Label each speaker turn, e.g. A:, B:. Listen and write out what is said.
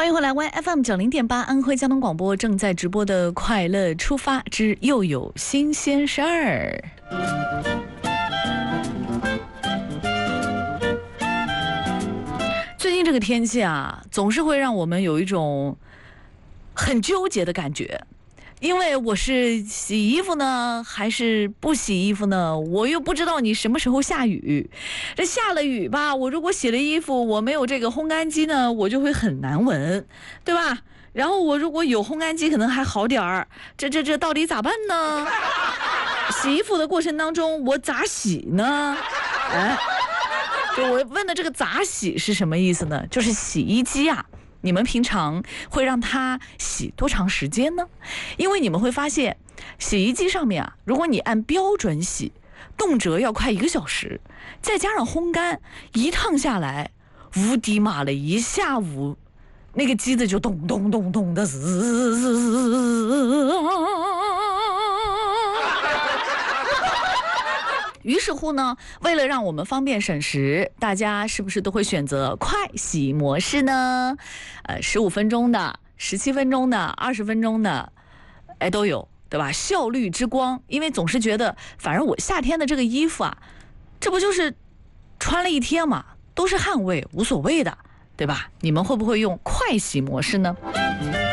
A: 欢迎回来 YFM90.8 安徽交通广播正在直播的快乐出发之又有新鲜事儿。最近这个天气啊，总是会让我们有一种很纠结的感觉，因为我是洗衣服呢还是不洗衣服呢？我又不知道你什么时候下雨，这下了雨吧，我如果洗了衣服，我没有这个烘干机呢，我就会很难闻，对吧？然后我如果有烘干机可能还好点儿，这到底咋办呢？洗衣服的过程当中我咋洗呢？就我问的这个咋洗是什么意思呢？就是洗衣机啊，你们平常会让它洗多长时间呢？因为你们会发现洗衣机上面啊，如果你按标准洗，动辄要快1个小时，再加上烘干，一趟下来无敌妈了，一下午那个机子就咚咚咚咚的于是乎呢，为了让我们方便省时，大家是不是都会选择快洗模式呢？15分钟的、17分钟的、20分钟的，都有，对吧？效率之光，因为总是觉得，反正我夏天的这个衣服啊，这不就是穿了一天嘛，都是汗味，无所谓的，对吧？你们会不会用快洗模式呢？